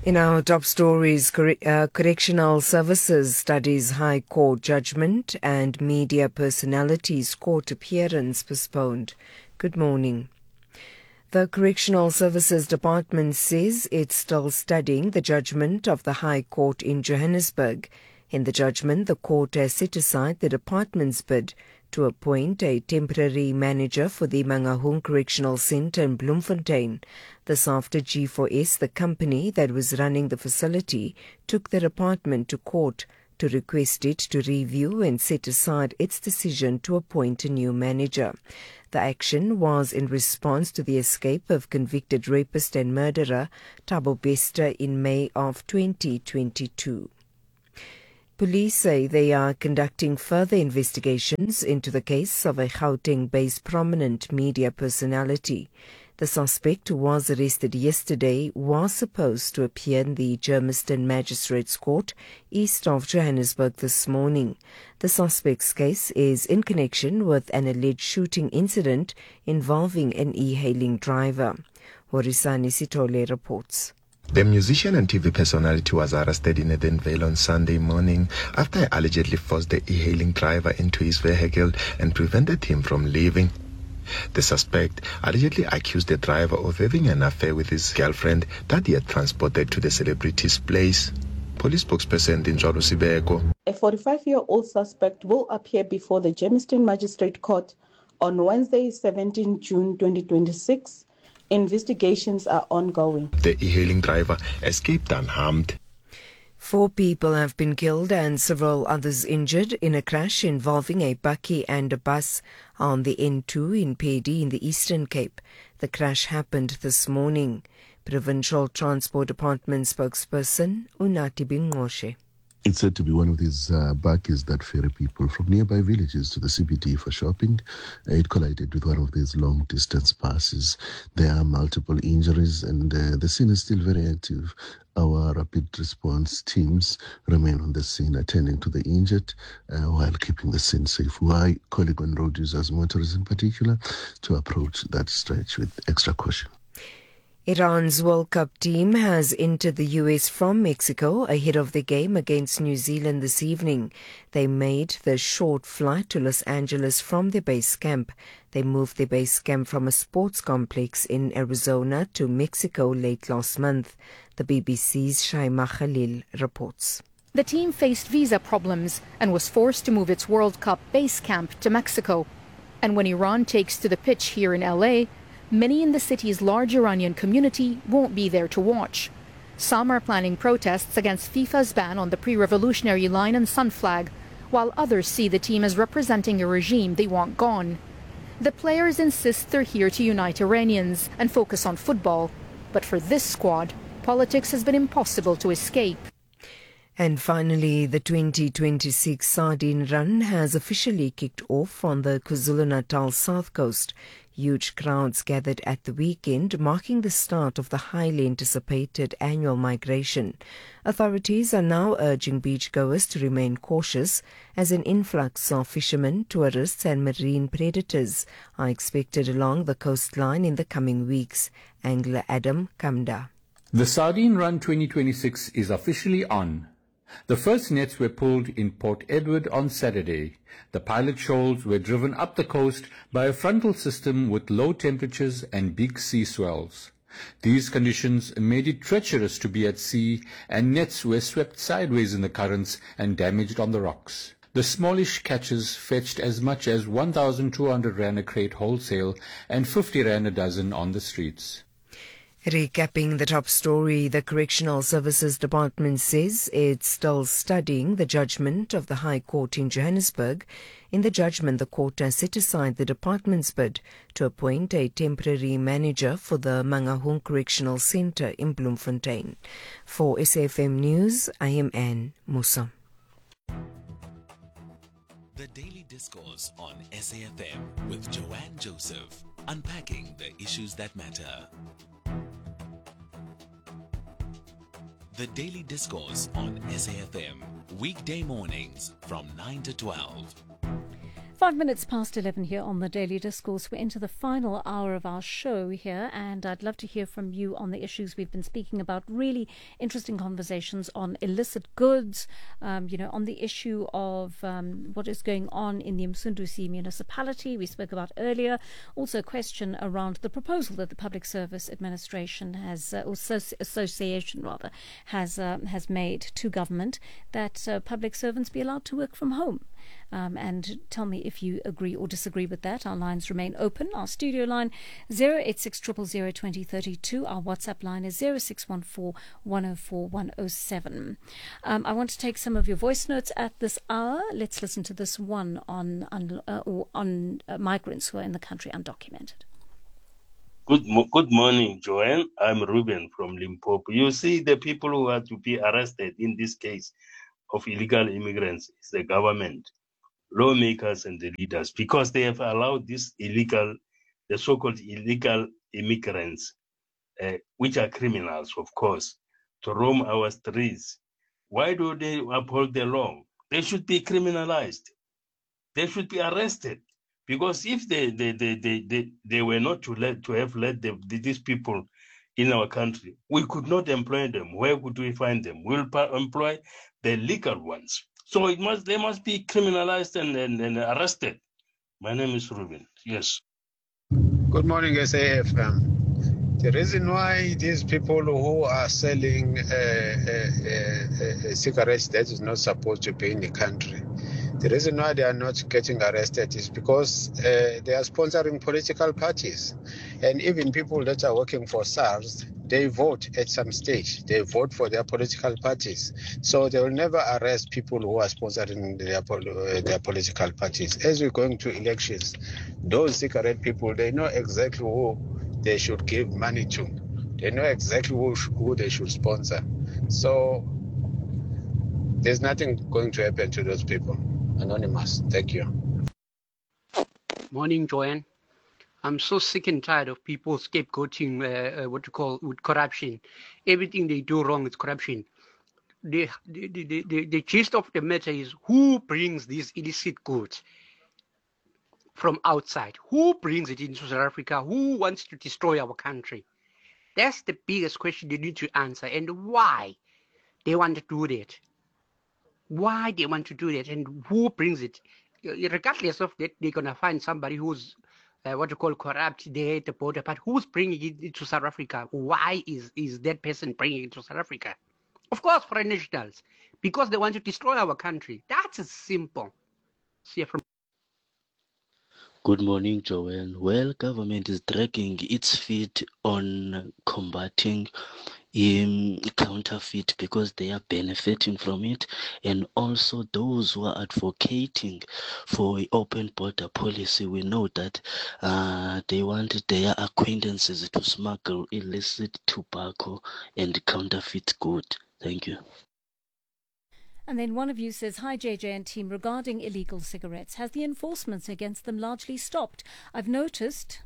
In our top stories, Correctional Services studies High Court judgment and media personalities court appearance postponed. Good morning. The Correctional Services Department says it's still studying the judgment of the High Court in Johannesburg. In the judgment, the court has set aside the department's bid to appoint a temporary manager for the Mangaung Correctional Centre in Bloemfontein. This after G4S, the company that was running the facility, took the department to court to request it to review and set aside its decision to appoint a new manager. The action was in response to the escape of convicted rapist and murderer Thabo Bester in May of 2022. Police say they are conducting further investigations into the case of a Gauteng-based prominent media personality. The suspect, who was arrested yesterday, was supposed to appear in the Germiston Magistrates Court east of Johannesburg this morning. The suspect's case is in connection with an alleged shooting incident involving an e-hailing driver. Horisani Sitole reports. The musician and TV personality was arrested in Edenvale on Sunday morning after he allegedly forced the e-hailing driver into his vehicle and prevented him from leaving. The suspect allegedly accused the driver of having an affair with his girlfriend that he had transported to the celebrity's place. Police spokesperson Dinjalo Sibeko. A 45-year-old suspect will appear before the Germiston Magistrate Court on Wednesday, 17 June 2026. Investigations are ongoing. The e-hailing driver escaped unharmed. 4 people have been killed and several others injured in a crash involving a bakkie and a bus on the N2 in Pedi in the Eastern Cape. The crash happened this morning. Provincial Transport Department spokesperson Unati Bingoshe. It's said to be one of these bakkies that ferry people from nearby villages to the CBD for shopping. It collided with one of these long-distance buses. There are multiple injuries and the scene is still very active. Our rapid response teams remain on the scene attending to the injured while keeping the scene safe. We calling on road users, motorists in particular, to approach that stretch with extra caution. Iran's World Cup team has entered the US from Mexico ahead of the game against New Zealand this evening. They made the short flight to Los Angeles from their base camp. They moved their base camp from a sports complex in Arizona to Mexico late last month. The BBC's Shaima Khalil reports. The team faced visa problems and was forced to move its World Cup base camp to Mexico. And when Iran takes to the pitch here in LA, many in the city's large Iranian community won't be there to watch. Some are planning protests against FIFA's ban on the pre-revolutionary line and sun flag, while others see the team as representing a regime they want gone. The players insist they're here to unite Iranians and focus on football. But for this squad, politics has been impossible to escape. And finally, the 2026 Sardine Run has officially kicked off on the KwaZulu-Natal South Coast. Huge crowds gathered at the weekend, marking the start of the highly anticipated annual migration. Authorities are now urging beachgoers to remain cautious as an influx of fishermen, tourists and marine predators are expected along the coastline in the coming weeks. Angler Adam Kamda. The Sardine Run 2026 is officially on. The first nets were pulled in Port Edward on Saturday. The pilot shoals were driven up the coast by a frontal system with low temperatures and big sea swells. These conditions made it treacherous to be at sea, and nets were swept sideways in the currents and damaged on the rocks. The smallish catches fetched as much as 1,200 rand a crate wholesale and 50 rand a dozen on the streets. Recapping the top story, the Correctional Services Department says it's still studying the judgment of the High Court in Johannesburg. In the judgment, the court has set aside the department's bid to appoint a temporary manager for the Mangaung Correctional Centre in Bloemfontein. For SAFM News, I am Anne Musa. The Daily Discourse on SAFM with Joanne Joseph, unpacking the issues that matter. The Daily Discourse on SAFM, weekday mornings from 9 to 12. 5 minutes past 11 here on the Daily Discourse. We're into the final hour of our show here, and I'd love to hear from you on the issues we've been speaking about. Really interesting conversations on illicit goods, on the issue of what is going on in the Msunduzi municipality we spoke about earlier. Also a question around the proposal that the Public Service Administration Association has made to government that public servants be allowed to work from home. And tell me if you agree or disagree with that. Our lines remain open. Our studio line 086 000 2032. Our WhatsApp line is 0614 104 107. I want to take some of your voice notes at this hour. Let's listen to this one on migrants who are in the country undocumented. Good morning, Joanne. I'm Ruben from Limpopo. You see, the people who are to be arrested in this case of illegal immigrants is the government, lawmakers and the leaders, because they have allowed the so-called illegal immigrants, which are criminals, of course, to roam our streets. Why do they uphold the law? They should be criminalized. They should be arrested. Because if they were not to have let these people in our country, we could not employ them. Where could we find them? We'll employ the legal ones. So they must be criminalized and arrested. My name is Ruben. Yes. Good morning, SAFM. The reason why these people who are selling cigarettes that is not supposed to be in the country, the reason why they are not getting arrested is because they are sponsoring political parties. And even people that are working for SARS, they vote at some stage. They vote for their political parties. So they will never arrest people who are sponsoring their political parties. As we're going to elections, those cigarette people, they know exactly who they should give money to. They know exactly who they should sponsor. So there's nothing going to happen to those people. Anonymous, thank you. Morning, Joanne. I'm so sick and tired of people scapegoating what you call with corruption. Everything they do wrong is corruption. The gist of the matter is who brings these illicit goods from outside? Who brings it into South Africa? Who wants to destroy our country? That's the biggest question they need to answer, and why they want to do that. Why they want to do that and who brings it. Regardless of that, they're going to find somebody who's corrupt there at the border, but who's bringing it into South Africa? Why is that person bringing it to South Africa? Of course, foreign nationals, because they want to destroy our country. That's as simple. See you from. Good morning, Joanne. Well, government is dragging its feet on combating counterfeit because they are benefiting from it, and also those who are advocating for an open border policy, we know that they want their acquaintances to smuggle illicit tobacco and counterfeit good. Thank you. And then one of you says, hi JJ and team, regarding illegal cigarettes, has the enforcement against them largely stopped? I've noticed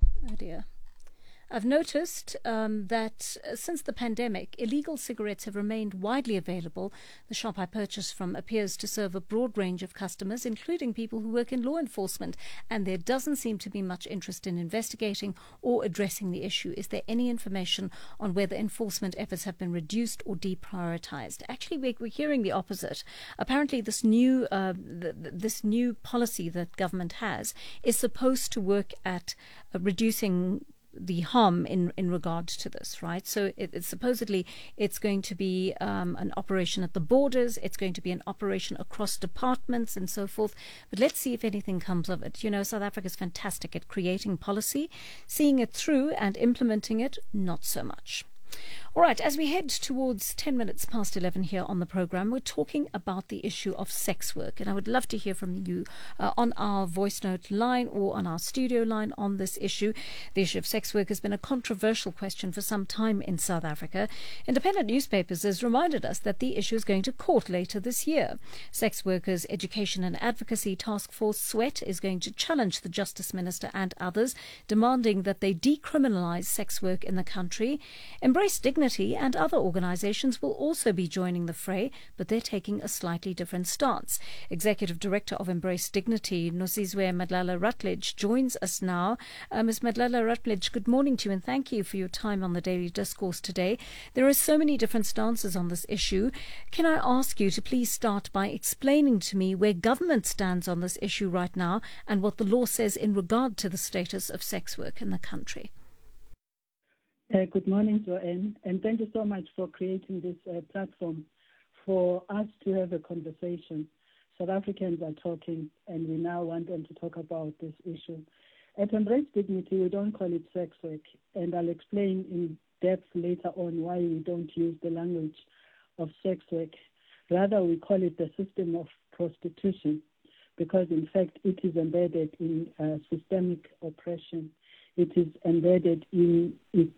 that since the pandemic, illegal cigarettes have remained widely available. The shop I purchased from appears to serve a broad range of customers, including people who work in law enforcement, and there doesn't seem to be much interest in investigating or addressing the issue. Is there any information on whether enforcement efforts have been reduced or deprioritized? Actually, we're hearing the opposite. Apparently, this new policy that government has is supposed to work at reducing the harm in regard to this, right? So it's supposedly it's going to be an operation at the borders, it's going to be an operation across departments and so forth. But let's see if anything comes of it. You know, South Africa is fantastic at creating policy, seeing it through and implementing it, not so much. All right, as we head towards 10 minutes past 11 here on the program, we're talking about the issue of sex work. And I would love to hear from you on our voice note line or on our studio line on this issue. The issue of sex work has been a controversial question for some time in South Africa. Independent newspapers has reminded us that the issue is going to court later this year. Sex Workers Education and Advocacy Task Force, SWET, is going to challenge the Justice Minister and others, demanding that they decriminalise sex work in the country, embrace dignity Dignity and other organizations will also be joining the fray, but they're taking a slightly different stance. Executive Director of Embrace Dignity, Nosizwe Madlala-Rutledge, joins us now. Ms. Madlala-Rutledge, good morning to you and thank you for your time on the Daily Discourse today. There are so many different stances on this issue. Can I ask you to please start by explaining to me where government stands on this issue right now and what the law says in regard to the status of sex work in the country? Good morning, Joanne, and thank you so much for creating this platform for us to have a conversation. South Africans are talking, and we now want them to talk about this issue. At Embrace Dignity, we don't call it sex work, and I'll explain in depth later on why we don't use the language of sex work. Rather, we call it the system of prostitution, because in fact it is embedded in systemic oppression. It is embedded in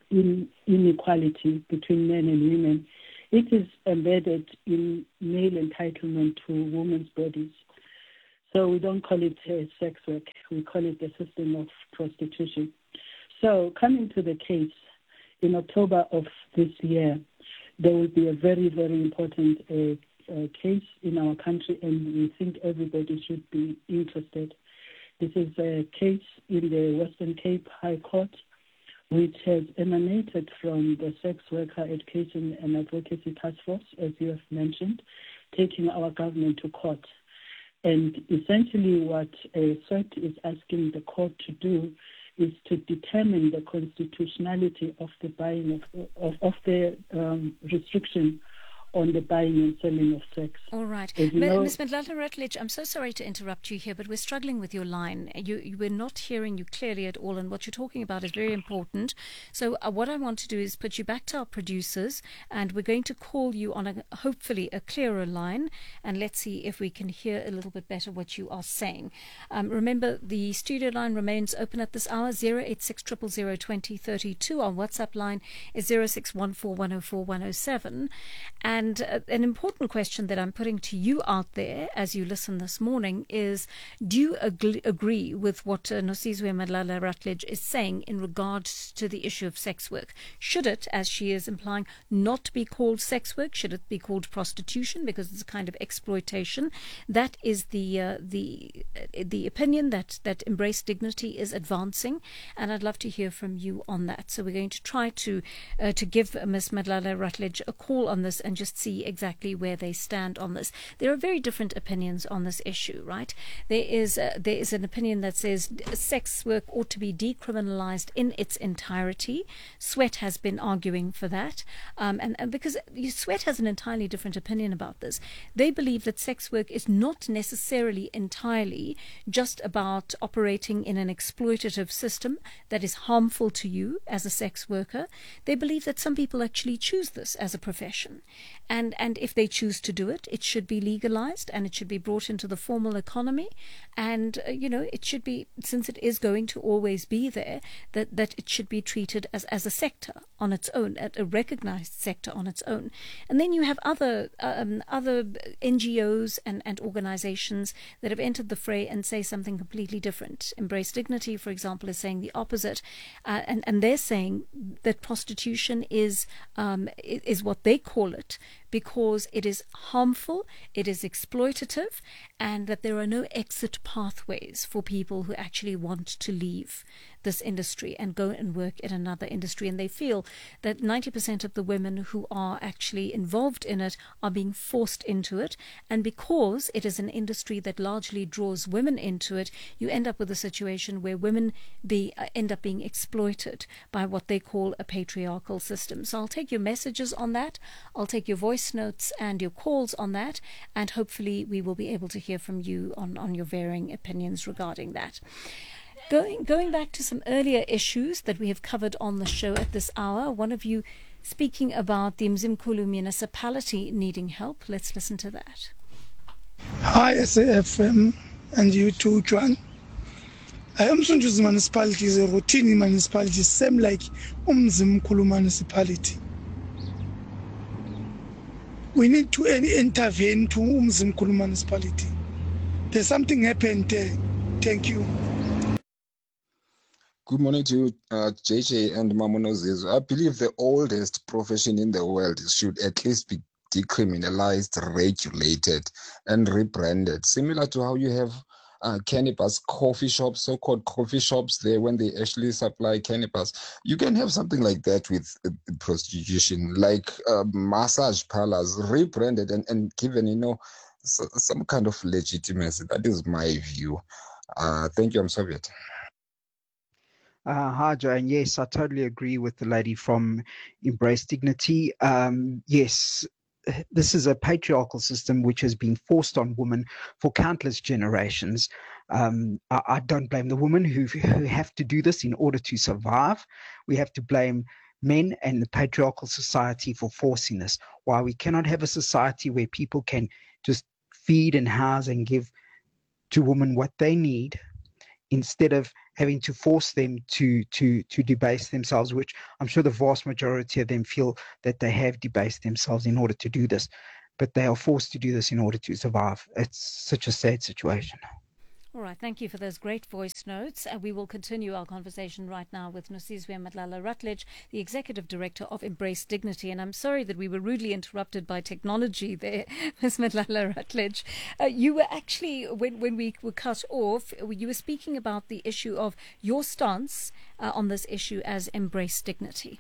inequality between men and women. It is embedded in male entitlement to women's bodies. So we don't call it sex work. We call it the system of prostitution. So coming to the case, in October of this year, there will be a very, very important case in our country, and we think everybody should be interested. This is a case in the Western Cape High Court, which has emanated from the Sex Worker Education and Advocacy Task Force, as you have mentioned, taking our government to court. And essentially what CERT is asking the court to do is to determine the constitutionality of the buying of the restriction on the buying and selling of sex. All right. Ms. Madlala-Rutledge, I'm so sorry to interrupt you here, but we're struggling with your line. We're not hearing you clearly at all, and what you're talking about is very important. So what I want to do is put you back to our producers, and we're going to call you on hopefully a clearer line, and let's see if we can hear a little bit better what you are saying. Remember, the studio line remains open at this hour, 086 000 2032. Our WhatsApp line is 0614 104 107. And an important question that I'm putting to you out there as you listen this morning is, do you agree with what Nosizwe Madlala-Rutledge is saying in regards to the issue of sex work? Should it, as she is implying, not be called sex work? Should it be called prostitution because it's a kind of exploitation? That is the opinion that Embrace Dignity is advancing, and I'd love to hear from you on that. So we're going to try to give Ms. Madlala-Rutledge a call on this and just see exactly where they stand on this. There are very different opinions on this issue, right? There is an opinion that says sex work ought to be decriminalized in its entirety. Sweat has been arguing for that, and because Sweat has an entirely different opinion about this. They believe that sex work is not necessarily entirely just about operating in an exploitative system that is harmful to you as a sex worker. They believe that some people actually choose this as a profession. And if they choose to do it, it should be legalized and it should be brought into the formal economy. And, it should be, since it is going to always be there, that it should be treated as a sector on its own, a recognized sector on its own. And then you have other NGOs and organizations that have entered the fray and say something completely different. Embrace Dignity, for example, is saying the opposite. And they're saying that prostitution is what they call it, because it is harmful, it is exploitative, and that there are no exit pathways for people who actually want to leave this industry and go and work in another industry. And they feel that 90% of the women who are actually involved in it are being forced into it. And because it is an industry that largely draws women into it, you end up with a situation where women end up being exploited by what they call a patriarchal system. So I'll take your messages on that. I'll take your voice notes and your calls on that. And hopefully we will be able to hear from you on your varying opinions regarding that. Going back to some earlier issues that we have covered on the show at this hour, one of you speaking about the Mzimkhulu municipality needing help. Let's listen to that. Hi, SAFM, and you too, Joan. Umsunduzi municipality is a routine municipality, same like Mzimkhulu municipality. We need to intervene to Mzimkhulu municipality. There's something happened there. Thank you. Good morning to you, JJ and Mamono Zizo. I believe the oldest profession in the world should at least be decriminalized, regulated, and rebranded. Similar to how you have cannabis coffee shops, so-called coffee shops there when they actually supply cannabis. You can have something like that with prostitution, like massage parlors, rebranded and given, some kind of legitimacy. That is my view. Thank you. I'm Soviet. Hi, Joanne. Yes, I totally agree with the lady from Embrace Dignity. Yes, this is a patriarchal system which has been forced on women for countless generations. I don't blame the women who have to do this in order to survive. We have to blame men and the patriarchal society for forcing this. While we cannot have a society where people can just feed and house and give to women what they need, instead of having to force them to debase themselves, which I'm sure the vast majority of them feel that they have debased themselves in order to do this, but they are forced to do this in order to survive. It's such a sad situation. All right, thank you for those great voice notes. We will continue our conversation right now with Nosizwe Madlala-Rutledge, the Executive Director of Embrace Dignity. And I'm sorry that we were rudely interrupted by technology there, Ms. Madlala-Rutledge. You were actually, when we were cut off, you were speaking about the issue of your stance on this issue as Embrace Dignity.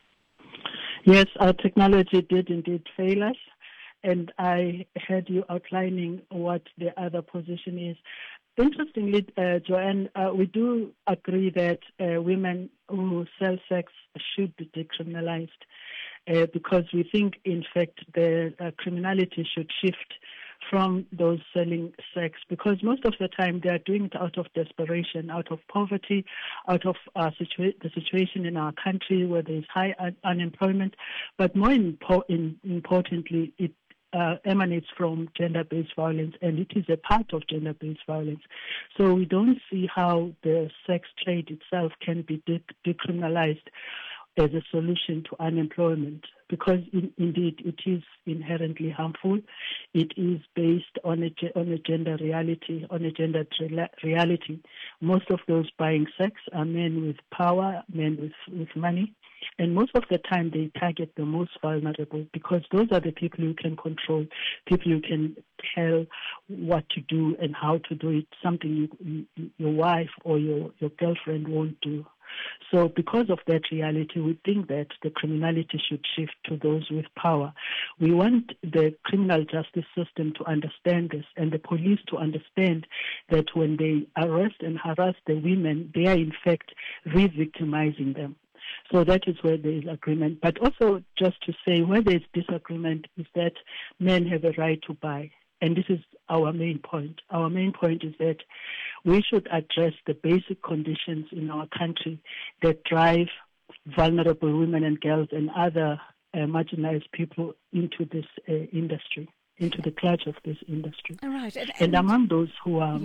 Yes, our technology did indeed fail us. And I heard you outlining what the other position is. Interestingly, Joanne, we do agree that women who sell sex should be decriminalized because we think, in fact, the criminality should shift from those selling sex, because most of the time they are doing it out of desperation, out of poverty, out of the situation in our country where there is high unemployment. But more importantly, it emanates from gender-based violence, and it is a part of gender-based violence. So we don't see how the sex trade itself can be decriminalized as a solution to unemployment, because indeed it is inherently harmful. It is based on a gender reality, on a gendered reality. Most of those buying sex are men with power, men with money. And most of the time they target the most vulnerable, because those are the people you can control, people you can tell what to do and how to do it, something your wife or your girlfriend won't do. So because of that reality, we think that the criminality should shift to those with power. We want the criminal justice system to understand this, and the police to understand that when they arrest and harass the women, they are in fact re-victimizing them. So that is where there is agreement. But also, just to say, where there is disagreement is that men have a right to buy. And this is our main point. Our main point is that we should address the basic conditions in our country that drive vulnerable women and girls and other marginalized people into this industry, into the clutch of this industry. All right. And among those who are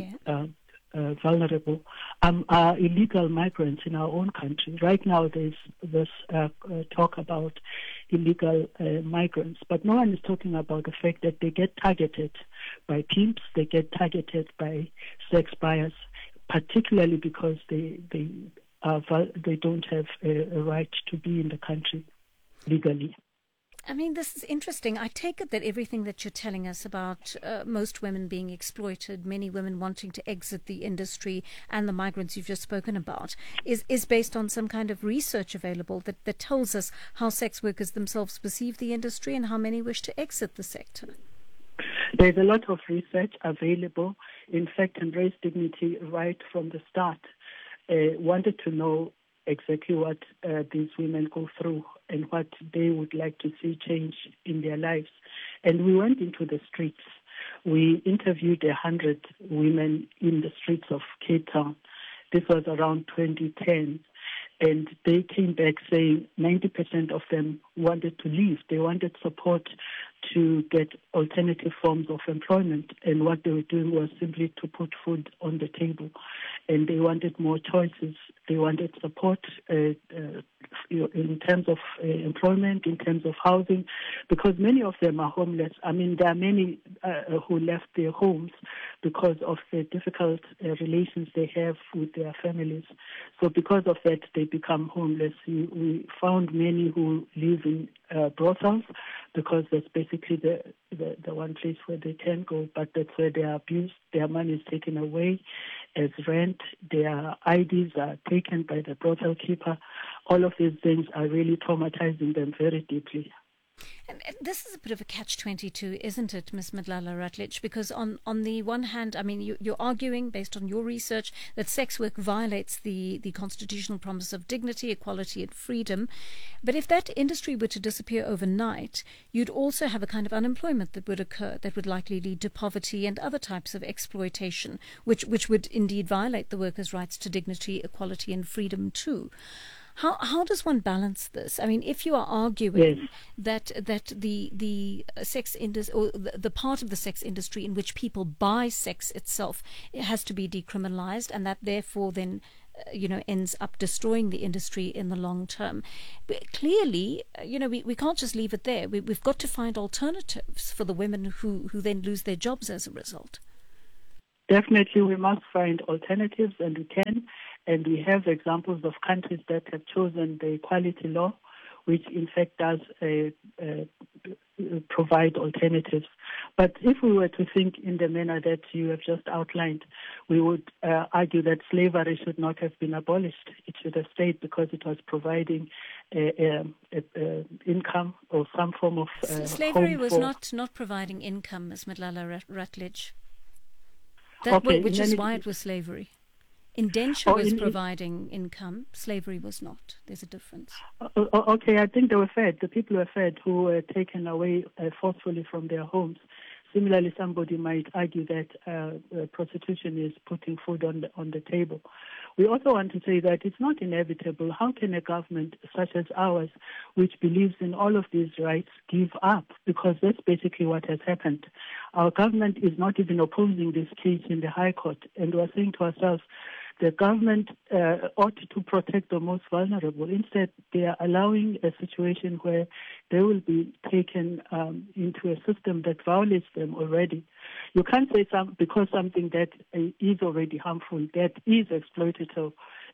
vulnerable are illegal migrants in our own country. Right now there's this talk about illegal migrants, but no one is talking about the fact that they get targeted by pimps, they get targeted by sex buyers, particularly because they don't have a right to be in the country legally. I mean, this is interesting. I take it that everything that you're telling us about most women being exploited, many women wanting to exit the industry, and the migrants you've just spoken about, is based on some kind of research available that tells us how sex workers themselves perceive the industry and how many wish to exit the sector. There's a lot of research available. In fact, Embrace Dignity, right from the start, wanted to know exactly what these women go through and what they would like to see change in their lives. And we went into the streets. We interviewed 100 women in the streets of Cape Town. This was around 2010. And they came back saying 90% of them wanted to leave. They wanted support to get alternative forms of employment. And what they were doing was simply to put food on the table. And they wanted more choices. They wanted support in terms of employment, in terms of housing, because many of them are homeless. I mean, there are many who left their homes because of the difficult relations they have with their families. So because of that, they become homeless. We found many who live in brothels because that's basically the one place where they can go, but that's where they are abused. Their money is taken away as rent. Their IDs are taken by the brothel keeper. All of these things are really traumatizing them very deeply. And this is a bit of a catch-22, isn't it, Ms. Madlala Rutledge? Because on the one hand, I mean, you're arguing, based on your research, that sex work violates the constitutional promise of dignity, equality and freedom. But if that industry were to disappear overnight, you'd also have a kind of unemployment that would occur that would likely lead to poverty and other types of exploitation, which would indeed violate the workers' rights to dignity, equality and freedom too. How does one balance this? I mean, if you are arguing that the sex industry, or the part of the sex industry in which people buy sex itself, it has to be decriminalized, and that therefore then ends up destroying the industry in the long term. But clearly, we can't just leave it there. We've got to find alternatives for the women who then lose their jobs as a result. Definitely, we must find alternatives, and we can. And we have examples of countries that have chosen the equality law, which in fact does provide alternatives. But if we were to think in the manner that you have just outlined, we would argue that slavery should not have been abolished. It should have stayed because it was providing income or some form of slavery was not providing income, Ms. Madlala Rutledge. Which is why it was slavery. Indenture was providing income. Slavery was not. There's a difference. Okay, I think they were fed. The people were fed who were taken away forcefully from their homes. Similarly, somebody might argue that prostitution is putting food on the table. We also want to say that it's not inevitable. How can a government such as ours, which believes in all of these rights, give up? Because that's basically what has happened. Our government is not even opposing this case in the High Court, and we're saying to ourselves, the government ought to protect the most vulnerable. Instead, they are allowing a situation where they will be taken into a system that violates them already. You can't say because something that is already harmful, that is exploitative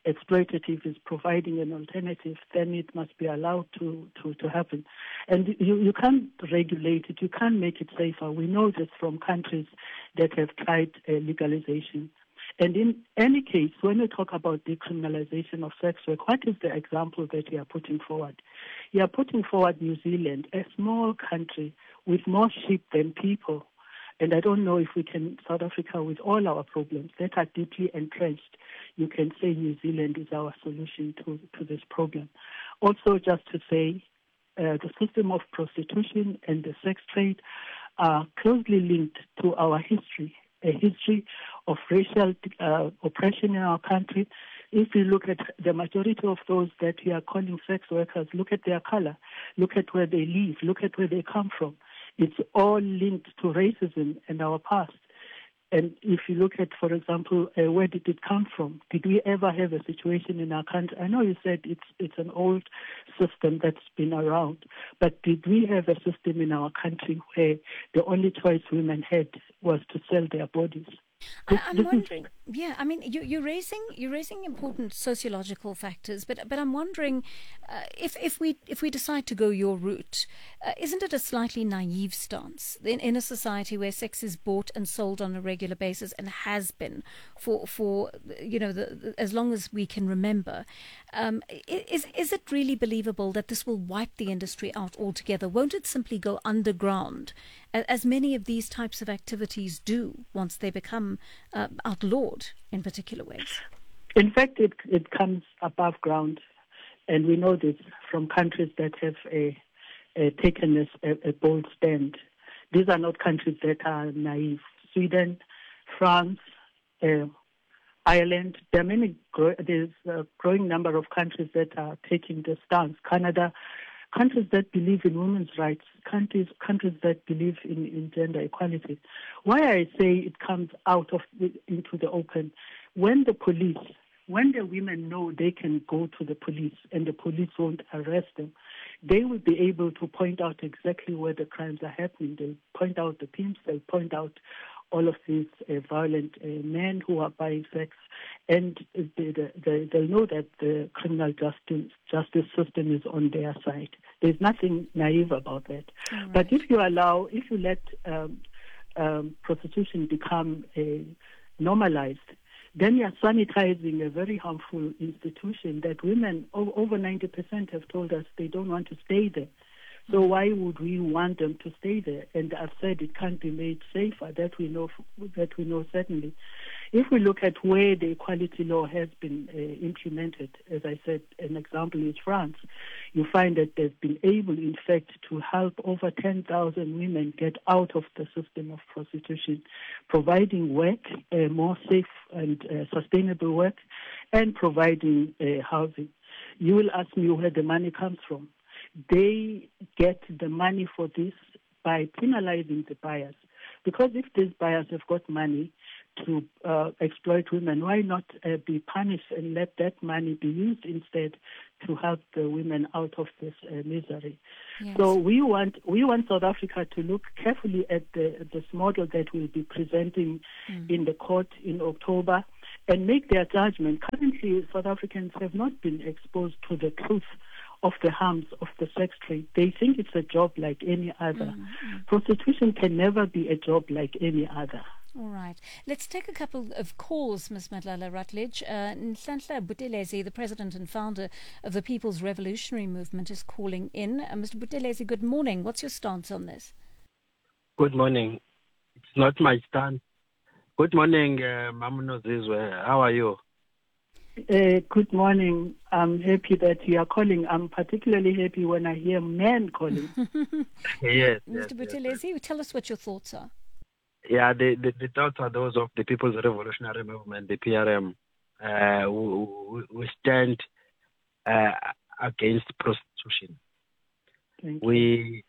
is providing an alternative, then it must be allowed to happen. And you can't regulate it. You can't make it safer. We know this from countries that have tried legalization. And in any case, when we talk about decriminalization of sex work, what is the example that you are putting forward? You are putting forward New Zealand, a small country with more sheep than people. And I don't know if we can, South Africa, with all our problems that are deeply entrenched, you can say New Zealand is our solution to this problem. Also, just to say, the system of prostitution and the sex trade are closely linked to our history. A history of racial oppression in our country. If you look at the majority of those that we are calling sex workers, look at their color, look at where they live, look at where they come from. It's all linked to racism and our past. And if you look at, for example, where did it come from? Did we ever have a situation in our country? I know you said it's an old system that's been around, but did we have a system in our country where the only choice women had was to sell their bodies? I'm wondering, yeah, I mean, you're raising important sociological factors, but I'm wondering if we decide to go your route, isn't it a slightly naive stance in a society where sex is bought and sold on a regular basis and has been for as long as we can remember? Is it really believable that this will wipe the industry out altogether? Won't it simply go underground, as many of these types of activities do once they become outlawed in particular ways? In fact, it comes above ground, and we know this from countries that have taken a bold stand. These are not countries that are naive. Sweden, France, Ireland, there's a growing number of countries that are taking this stance. Canada, countries that believe in women's rights, countries that believe in gender equality. Why I say it comes out into the open, when the women know they can go to the police and the police won't arrest them, they will be able to point out exactly where the crimes are happening. They'll point out the pimps, they'll point out all of these violent men who are buying sex, and they'll know that the criminal justice system is on their side. There's nothing naive about that. Right. But if you let prostitution become normalized, then you're sanitizing a very harmful institution that women, over 90% have told us they don't want to stay there. So why would we want them to stay there? And I've said it can't be made safer. That we know certainly. If we look at where the equality law has been implemented, as I said, an example is France. You find that they've been able, in fact, to help over 10,000 women get out of the system of prostitution, providing work, more safe and sustainable work, and providing housing. You will ask me where the money comes from. They get the money for this by penalizing the buyers. Because if these buyers have got money to exploit women, why not be punished and let that money be used instead to help the women out of this misery? Yes. So we want South Africa to look carefully at this model that we'll be presenting in the court in October and make their judgment. Currently, South Africans have not been exposed to the truth of the harms of the sex trade. They think it's a job like any other. Mm-hmm. Prostitution can never be a job like any other. All right. Let's take a couple of calls, Ms. Madlala Rutledge. Nhlanhla Buthelezi, the president and founder of the People's Revolutionary Movement, is calling in. Mr. Buthelezi, good morning. What's your stance on this? Good morning. It's not my stance. Good morning, Mamuno Zizwe. How are you? Good morning. I'm happy that you are calling. I'm particularly happy when I hear men calling. Yes. Mr. Buthelezi, tell us what your thoughts are. Yeah, the thoughts are those of the People's Revolutionary Movement, the PRM. We stand against prostitution. We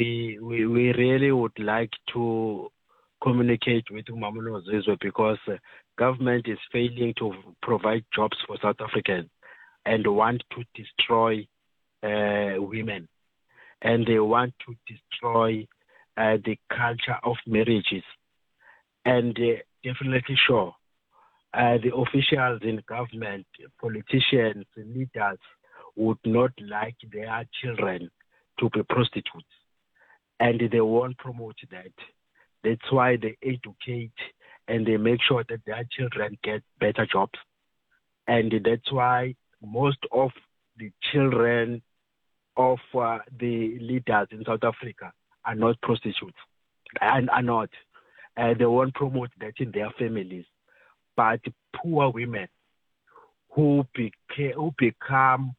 really would like to communicate with Mamuno Zizwe because government is failing to provide jobs for South Africans and want to destroy women. And they want to destroy the culture of marriages. And definitely sure, the officials in government, politicians, leaders would not like their children to be prostitutes. And they won't promote that. That's why they educate and they make sure that their children get better jobs. And that's why most of the children of the leaders in South Africa are not prostitutes and are not. They won't promote that in their families. But poor women who become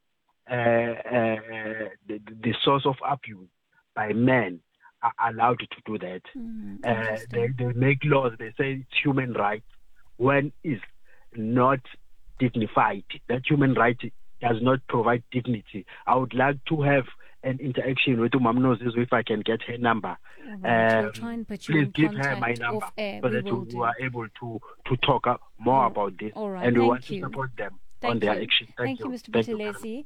the source of abuse by men are allowed to do that. They make laws, they say it's human rights when it's not dignified. That human right does not provide dignity. I would like to have an interaction with Mamuno Zizwe if I can get her number. We'll try and put you please in give her my number so that we are able to talk more about this. All right. And we want you. to support them. Thank on their you. action. Thank you, Mr. Buthelezi.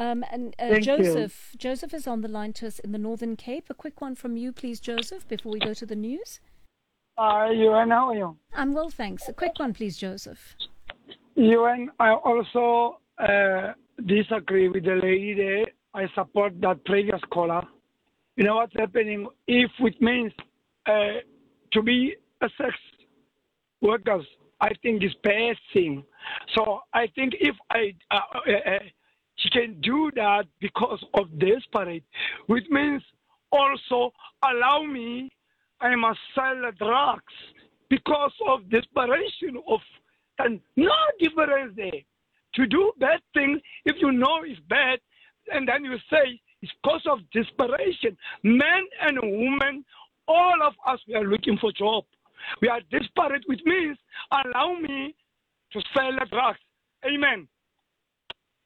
Joseph is on the line to us in the Northern Cape. A quick one from you, please, Joseph, before we go to the news. UN, how are you? I'm well, thanks. A quick one, please, Joseph. UN, I also disagree with the lady there. I support that previous caller. You know what's happening? If it means to be a sex workers, I think is bad thing. So I think if she can do that because of desperate, which means also allow me, I must sell drugs because of desperation and no difference there. To do bad things, if you know it's bad, and then you say it's because of desperation. Men and women, all of us, we are looking for job. We are desperate, which means allow me to sell the drugs. Amen.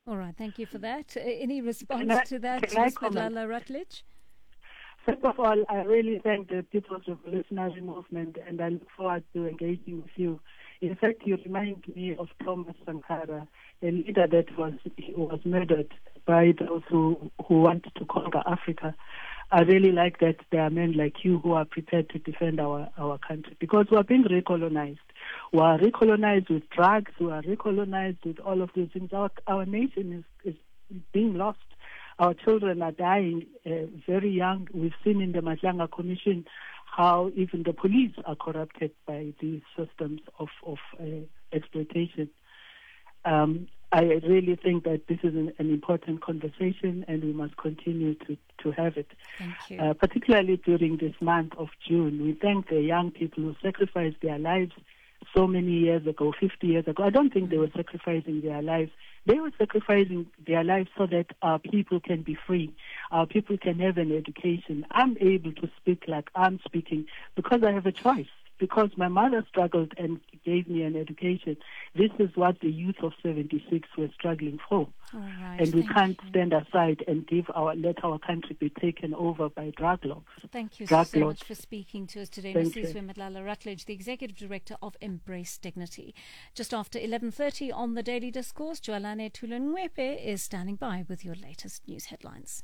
All right, thank you for that. Any response to that, Ms. Madlala Rutledge? First of all, I really thank the People's Revolutionary Movement, and I look forward to engaging with you. In fact, you remind me of Thomas Sankara, a leader that was murdered by those who wanted to conquer Africa. I really like that there are men like you who are prepared to defend our country, because we are being recolonized. We are recolonized with drugs. We are recolonized with all of these things. Our nation is being lost. Our children are dying very young. We've seen in the Madlanga Commission how even the police are corrupted by these systems of exploitation. I really think that this is an important conversation, and we must continue to have it. Thank you. Particularly during this month of June. We thank the young people who sacrificed their lives so many years ago, 50 years ago. I don't think they were sacrificing their lives. They were sacrificing their lives so that our people can be free. Our people can have an education. I'm able to speak like I'm speaking because I have a choice. Because my mother struggled and gave me an education. This is what the youth of 76 were struggling for. Right, and we can't stand aside and let our country be taken over by drug lords. Thank you so much for speaking to us today, Mrs. Madlala Rutledge, the Executive Director of Embrace Dignity. Just after 11:30 on the Daily Discourse, Joalane Tulengwepe is standing by with your latest news headlines.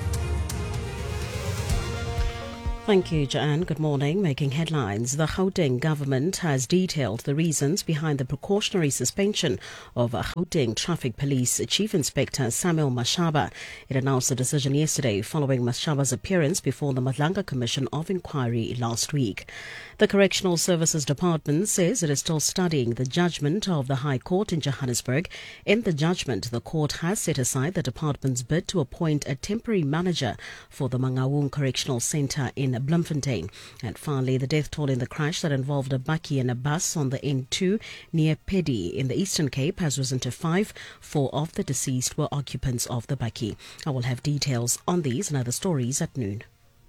Thank you, Joanne. Good morning. Making headlines. The Gauteng government has detailed the reasons behind the precautionary suspension of Gauteng Traffic Police Chief Inspector Samuel Mashaba. It announced the decision yesterday following Mashaba's appearance before the Madlanga Commission of Inquiry last week. The Correctional Services Department says it is still studying the judgment of the High Court in Johannesburg. In the judgment, the court has set aside the department's bid to appoint a temporary manager for the Mangaung Correctional Centre in Bloemfontein. And finally, the death toll in the crash that involved a bakkie and a bus on the N2 near Pedi in the Eastern Cape has risen to 5. 4 of the deceased were occupants of the bakkie. I will have details on these and other stories at noon.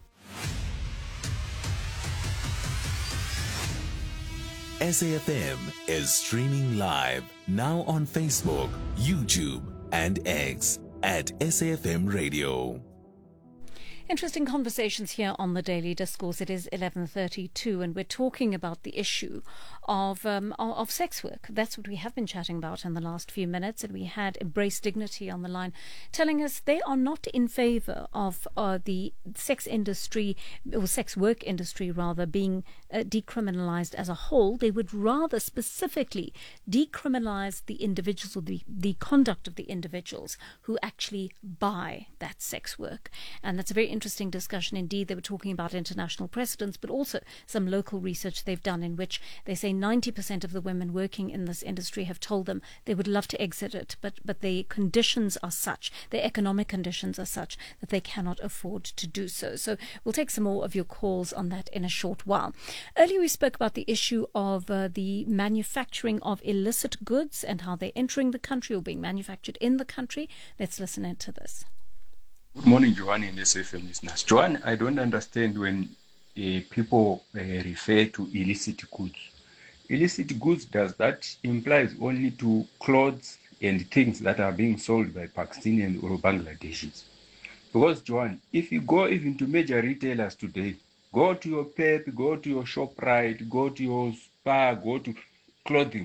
SAFM is streaming live now on Facebook, YouTube, and X at SAFM Radio. Interesting conversations here on the Daily Discourse. It is 11:32, and we're talking about the issue of sex work. That's what we have been chatting about in the last few minutes, and we had Embrace Dignity on the line telling us they are not in favour of the sex industry, or sex work industry rather, being decriminalised as a whole. They would rather specifically decriminalise the individuals, or the conduct of the individuals who actually buy that sex work. And that's a very interesting discussion indeed. They were talking about international precedents, but also some local research they've done in which they say 90% of the women working in this industry have told them they would love to exit it, but the conditions are such, the economic conditions are such that they cannot afford to do so. So we'll take some more of your calls on that in a short while. Earlier we spoke about the issue of the manufacturing of illicit goods and how they're entering the country or being manufactured in the country. Let's listen into this. Good morning, Joanne and SFM listeners. Joanne, I don't understand when people refer to illicit goods. Illicit goods, does that implies only to clothes and things that are being sold by Pakistani or Bangladeshis? Because, Joanne, if you go even to major retailers today, go to your Pep, go to your ShopRite, go to your Spar, go to clothing,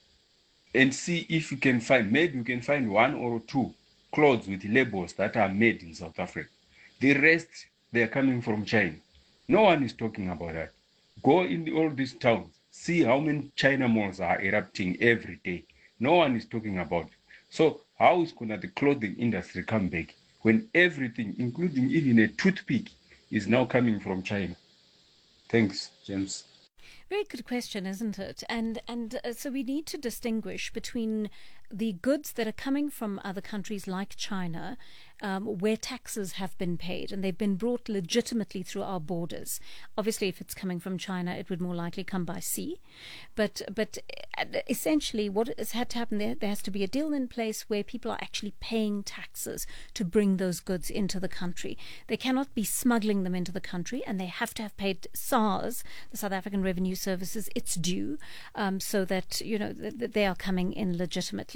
and see if you can find, maybe you can find 1 or 2 clothes with labels that are made in South Africa. The rest, they're coming from China. No one is talking about that. Go in all these towns, see how many China malls are erupting every day. No one is talking about it. So how is going to the clothing industry come back when everything, including even a toothpick, is now coming from China? Thanks, James. Very good question, isn't it? And so we need to distinguish between the goods that are coming from other countries like China, where taxes have been paid and they've been brought legitimately through our borders. Obviously, if it's coming from China, it would more likely come by sea. But essentially, what has had to happen, there has to be a deal in place where people are actually paying taxes to bring those goods into the country. They cannot be smuggling them into the country, and they have to have paid SARS, the South African Revenue Services, its due, so that they are coming in legitimately.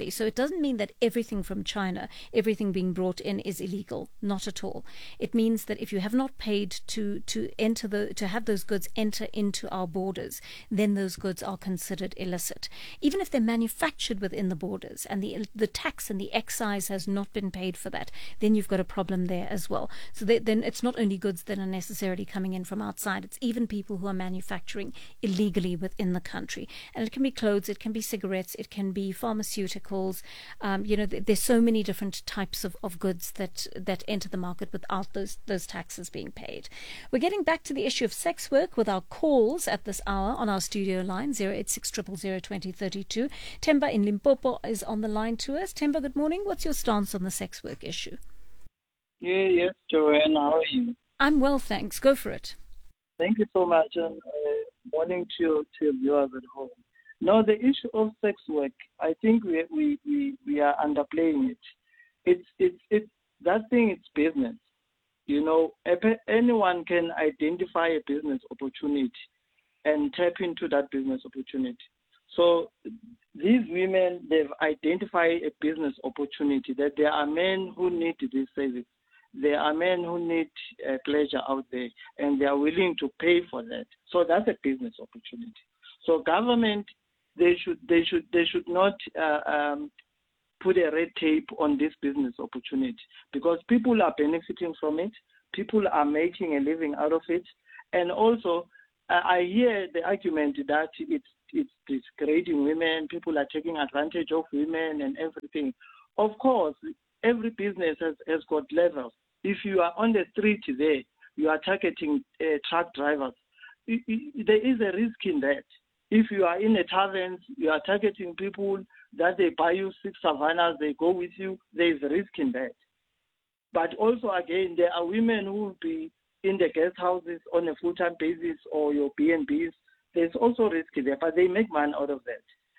differently. So it doesn't mean that everything from China, everything being brought in is illegal. Not at all. It means that if you have not paid to have those goods enter into our borders, then those goods are considered illicit. Even if they're manufactured within the borders and the tax and the excise has not been paid for that, then you've got a problem there as well. So then it's not only goods that are necessarily coming in from outside, it's even people who are manufacturing illegally within the country. And it can be clothes, it can be cigarettes, it can be pharmaceuticals. There's so many different types of goods that enter the market without those taxes being paid. We're getting back to the issue of sex work with our calls at this hour on our studio line, 086 000 2032. Temba in Limpopo is on the line to us. Temba, good morning. What's your stance on the sex work issue? Yes, Joanne, how are you? I'm well, thanks. Go for it. Thank you so much, and morning to your viewers at home. No, the issue of sex work, I think we are underplaying it. It's that thing. It's business. Anyone can identify a business opportunity and tap into that business opportunity. So these women, they've identified a business opportunity that there are men who need this service. There are men who need pleasure out there, and they are willing to pay for that. So that's a business opportunity. So government, they should not put a red tape on this business opportunity, because people are benefiting from it. People are making a living out of it, and also I hear the argument that it's discrediting women. People are taking advantage of women and everything. Of course, every business has got levels. If you are on the street there, you are targeting truck drivers. There is a risk in that. If you are in a tavern, you are targeting people that they buy you 6 Havanas, they go with you. There is a risk in that. But also, again, there are women who will be in the guest houses on a full-time basis, or your B&Bs. There's also risk there, but they make money out of that.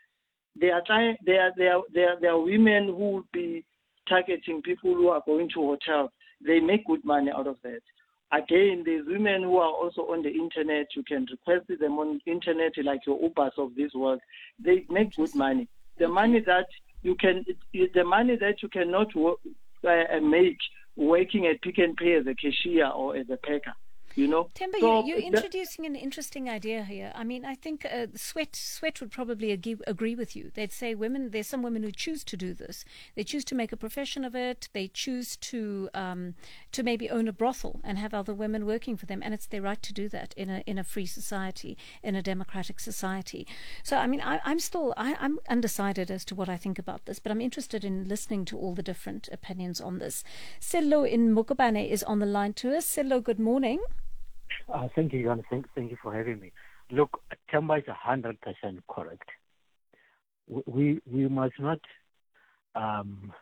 There are women who will be targeting people who are going to hotels. They make good money out of that. Again, there's women who are also on the internet. You can request them on the internet, like your Ubers of this world. They make good money. The money that you cannot make working at Pick n Pay as a cashier or as a packer. Temba, so you're introducing an interesting idea here. I mean, I think Sweat would probably agree with you. They'd say there's some women who choose to do this. They choose to make a profession of it. They choose to maybe own a brothel and have other women working for them, and it's their right to do that in a free society, in a democratic society. So, I mean, I'm undecided as to what I think about this, but I'm interested in listening to all the different opinions on this. Sello in Mokopane is on the line to us. Sello, good morning. Thank you, Jan. Thank you for having me. Look, Temba is 100% correct. We must not. I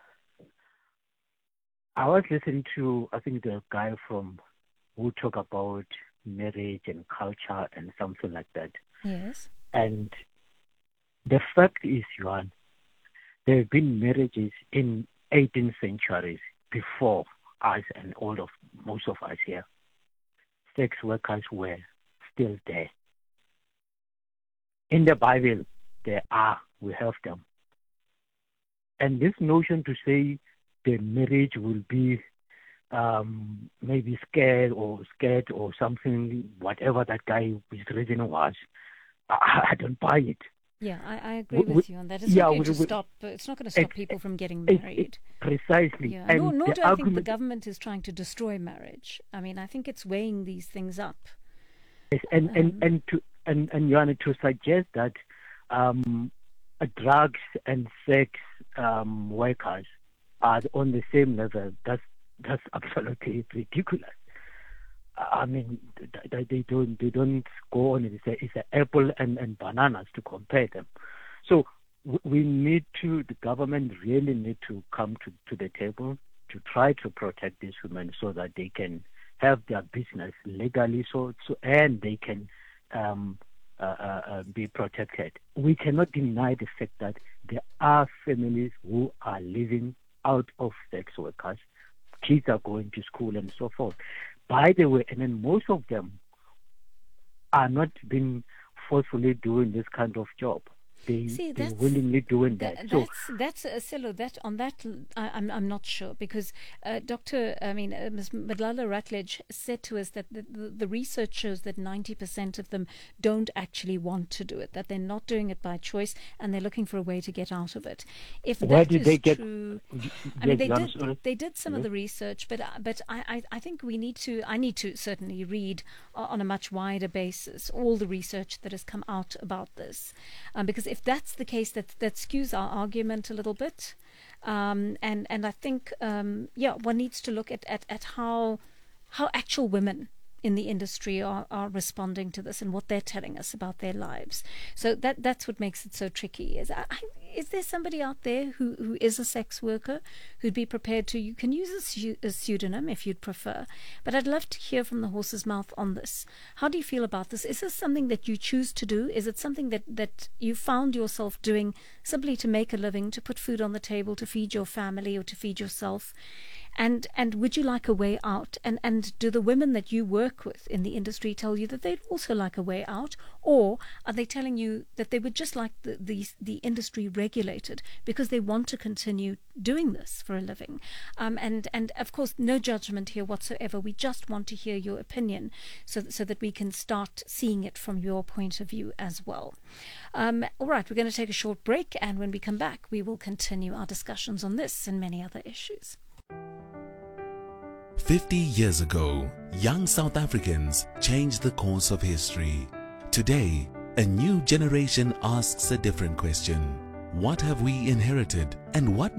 was listening to, I think, the guy who talked about marriage and culture and something like that. Yes. And the fact is, Jan, there have been marriages in 18th centuries before us and most of us here. Sex workers were still there. In the Bible, we have them. And this notion to say the marriage will be maybe scared or something, whatever that guy's reason was, I don't buy it. Yeah, I agree with you on that. It's not going to stop people from getting married. Precisely. Yeah. And nor do I think the government is trying to destroy marriage. I mean, I think it's weighing these things up. Yes, and Joanna, to suggest that drugs and sex workers are on the same level, that's absolutely ridiculous. I mean, they don't go on. It's an apple and bananas to compare them. So the government really need to come to the table to try to protect these women so that they can have their business legally, and they can be protected. We cannot deny the fact that there are families who are living out of sex workers. Kids are going to school and so forth. By the way, and then most of them are not being forcefully doing this kind of job. they're willingly doing that. That's Silo. That on that I'm not sure, because Ms. Madlala Rutledge said to us that the research shows that 90% of them don't actually want to do it, that they're not doing it by choice, and they're looking for a way to get out of it. If Where that did is they get? true, Yes, they did some of the research, but I think I need to certainly read on a much wider basis all the research that has come out about this, because if that's the case, that skews our argument a little bit, and I think one needs to look at how actual women in the industry are responding to this and what they're telling us about their lives. So that's what makes it so tricky. Is there somebody out there who is a sex worker who'd be prepared to? You can use a pseudonym if you'd prefer, but I'd love to hear from the horse's mouth on this. How do you feel about this? Is this something that you choose to do? Is it something that you found yourself doing simply to make a living, to put food on the table, to feed your family or to feed yourself? And would you like a way out? And do the women that you work with in the industry tell you that they'd also like a way out? Or are they telling you that they would just like the industry regulated because they want to continue doing this for a living? And of course, no judgment here whatsoever. We just want to hear your opinion so that we can start seeing it from your point of view as well. All right, we're going to take a short break, and when we come back, we will continue our discussions on this and many other issues. 50 years ago, young South Africans changed the course of history. Today, a new generation asks a different question. What have we inherited, and what